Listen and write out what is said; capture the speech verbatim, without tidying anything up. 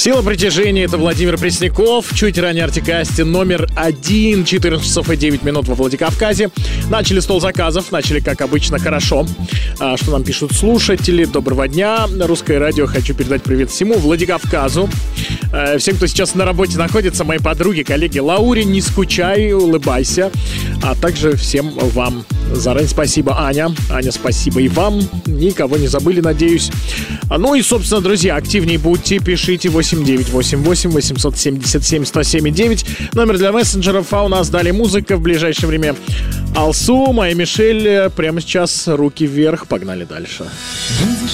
Сила притяжения — это Владимир Пресняков. Чуть ранее Артикасти номер один. четырнадцать часов и девять минут во Владикавказе. Начали стол заказов. Начали, как обычно, хорошо. А, что нам пишут слушатели? Доброго дня. Русское радио. Хочу передать привет всему Владикавказу. А, всем, кто сейчас на работе находится. Мои подруги, коллеги. Лауре, не скучай, улыбайся. А также всем вам заранее спасибо, Аня. Аня, спасибо и вам. Никого не забыли, надеюсь. Ну и, собственно, друзья, активнее будьте. Пишите восемь девять восемь восемь восемьсот семьдесят семь сто семь девять. Номер для мессенджеров. А у нас далее музыка. В ближайшее время Алсу, моя Мишель. Прямо сейчас руки вверх. Погнали дальше.